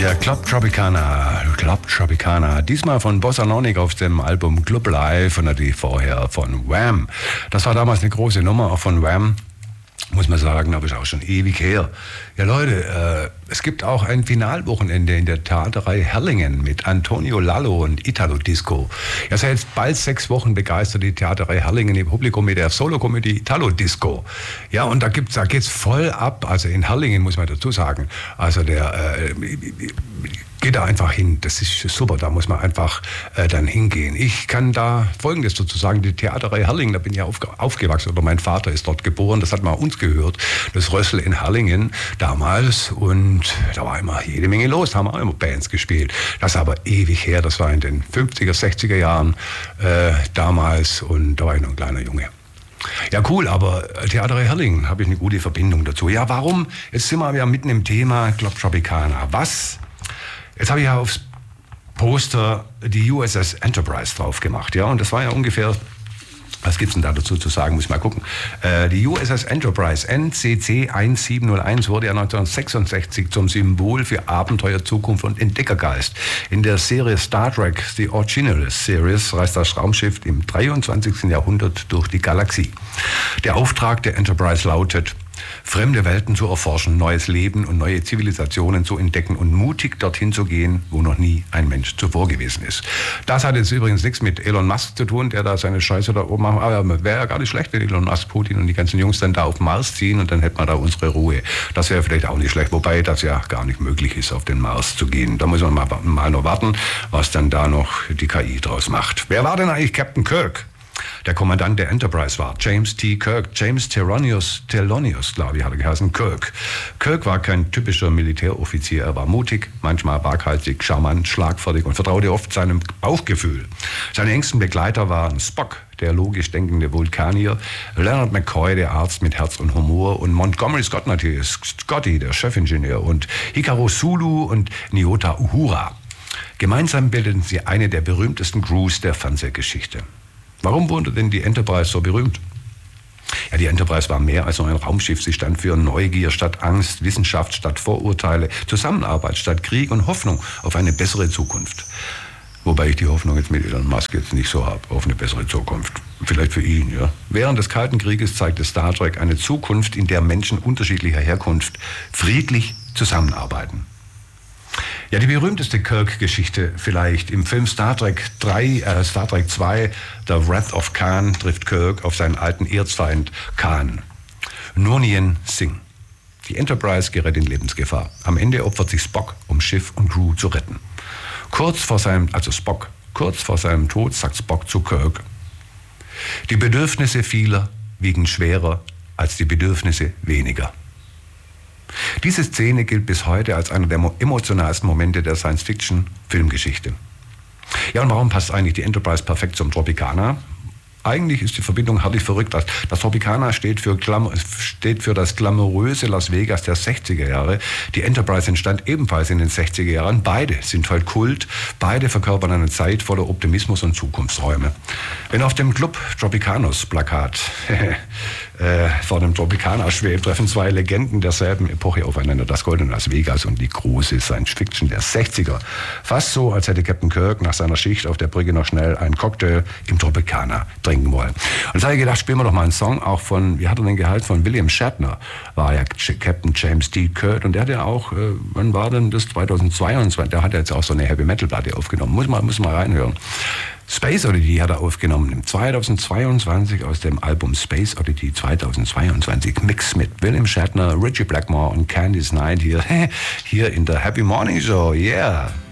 Club Tropicana, diesmal von Bossa Nonic auf dem Album Club Live und natürlich vorher von Wham. Das war damals eine große Nummer, auch von Wham, muss man sagen, aber ist auch schon ewig her. Ja Leute, es gibt auch ein Finalwochenende in der Theaterei Herrlingen mit Antonio Lallo und Italo Disco. Ja, seit jetzt bald 6 Wochen begeistert die Theaterei Herrlingen im Publikum mit der Solokomödie Italo Disco. Ja, und da geht's voll ab, also in Herrlingen muss man dazu sagen, also geht da einfach hin, das ist super, da muss man einfach dann hingehen. Ich kann da Folgendes sozusagen, die Theaterei Herrlingen, da bin ich ja aufgewachsen, oder mein Vater ist dort geboren, das hat man uns gehört, das Rössl in Herrlingen damals, und da war immer jede Menge los, da haben auch immer Bands gespielt. Das ist aber ewig her, das war in den 50er, 60er Jahren damals, und da war ich noch ein kleiner Junge. Ja, cool, aber Theaterei Herrlingen, habe ich eine gute Verbindung dazu. Ja, warum? Jetzt sind wir ja mitten im Thema Club Tropicana. Was? Jetzt habe ich ja aufs Poster die USS Enterprise drauf gemacht, ja, und das war ja ungefähr, was gibt's denn da dazu zu sagen, muss ich mal gucken. Die USS Enterprise NCC 1701 wurde ja 1966 zum Symbol für Abenteuer, Zukunft und Entdeckergeist. In der Serie Star Trek The Original Series reist das Raumschiff im 23. Jahrhundert durch die Galaxie. Der Auftrag der Enterprise lautet: fremde Welten zu erforschen, neues Leben und neue Zivilisationen zu entdecken und mutig dorthin zu gehen, wo noch nie ein Mensch zuvor gewesen ist. Das hat jetzt übrigens nichts mit Elon Musk zu tun, der da seine Scheiße da oben macht. Aber wäre ja gar nicht schlecht, wenn Elon Musk, Putin und die ganzen Jungs dann da auf den Mars ziehen, und dann hätten wir da unsere Ruhe. Das wäre vielleicht auch nicht schlecht, wobei das ja gar nicht möglich ist, auf den Mars zu gehen. Da muss man mal noch warten, was dann da noch die KI draus macht. Wer war denn eigentlich Captain Kirk? Der Kommandant der Enterprise war James T. Kirk. James Thelonious, glaube ich, hat er geheißen, Kirk. Kirk war kein typischer Militäroffizier. Er war mutig, manchmal waghalsig, charmant, schlagfertig und vertraute oft seinem Bauchgefühl. Seine engsten Begleiter waren Spock, der logisch denkende Vulkanier, Leonard McCoy, der Arzt mit Herz und Humor, und Montgomery Scott natürlich, Scotty, der Chefingenieur, und Hikaru Sulu und Nyota Uhura. Gemeinsam bildeten sie eine der berühmtesten Crews der Fernsehgeschichte. Warum wurde denn die Enterprise so berühmt? Ja, die Enterprise war mehr als nur ein Raumschiff. Sie stand für Neugier statt Angst, Wissenschaft statt Vorurteile, Zusammenarbeit statt Krieg und Hoffnung auf eine bessere Zukunft. Wobei ich die Hoffnung jetzt mit Elon Musk jetzt nicht so habe, auf eine bessere Zukunft. Vielleicht für ihn, ja. Während des Kalten Krieges zeigte Star Trek eine Zukunft, in der Menschen unterschiedlicher Herkunft friedlich zusammenarbeiten. Ja, die berühmteste Kirk-Geschichte vielleicht. Im Film Star Trek 2, The Wrath of Khan, trifft Kirk auf seinen alten Erzfeind Khan, Noonien Singh. Die Enterprise gerät in Lebensgefahr. Am Ende opfert sich Spock, um Schiff und Crew zu retten. Kurz vor seinem Tod sagt Spock zu Kirk: Die Bedürfnisse vieler wiegen schwerer als die Bedürfnisse weniger. Diese Szene gilt bis heute als einer der emotionalsten Momente der Science-Fiction-Filmgeschichte. Ja, und warum passt eigentlich die Enterprise perfekt zum Tropicana? Eigentlich ist die Verbindung herrlich verrückt. Das Tropicana steht für das glamouröse Las Vegas der 60er Jahre. Die Enterprise entstand ebenfalls in den 60er Jahren. Beide sind halt Kult. Beide verkörpern eine Zeit voller Optimismus und Zukunftsräume. Wenn auf dem Club Tropicanos Plakat vor dem Tropicana schwebt, treffen 2 Legenden derselben Epoche aufeinander. Das goldene Las Vegas und die große Science-Fiction der 60er. Fast so, als hätte Captain Kirk nach seiner Schicht auf der Brücke noch schnell einen Cocktail im Tropicana trinken wollen. Und jetzt habe ich gedacht, spielen wir doch mal einen Song, auch von, wie hat er den geheißen, von William Shatner, war ja Captain James T. Kirk, und der hat ja auch, wann war denn das, 2022, der hat ja jetzt auch so eine Heavy-Metal-Platte aufgenommen, muss mal reinhören. Space Oddity hat er aufgenommen im 2022 aus dem Album Space Oddity 2022, Mix mit William Shatner, Ritchie Blackmore und Candice Knight hier in der Happy Morning Show, yeah!